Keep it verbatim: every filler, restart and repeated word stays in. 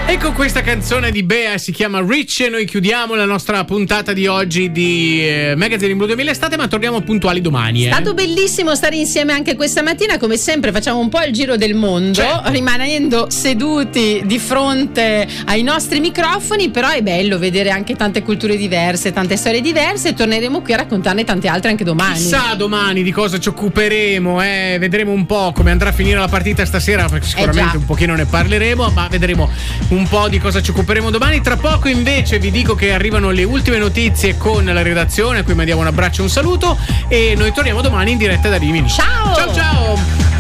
E con questa canzone di Bea, si chiama Rich, e noi chiudiamo la nostra puntata di oggi di eh, Magazine in Blu duemila Estate, ma torniamo puntuali domani. È eh. stato bellissimo stare insieme anche questa mattina, come sempre facciamo un po' il giro del mondo, certo, rimanendo seduti di fronte ai nostri microfoni, però è bello vedere anche tante culture diverse, tante storie diverse, e torneremo qui a raccontarne tante altre anche domani. Chissà domani di cosa ci occuperemo, eh? Vedremo un po' come andrà a finire la partita stasera, perché sicuramente eh un pochino ne parleremo, ma vedremo un po' di cosa ci occuperemo domani. Tra poco invece vi dico che arrivano le ultime notizie con la redazione, a cui mandiamo un abbraccio e un saluto, e noi torniamo domani in diretta da Rimini. Ciao! Ciao ciao!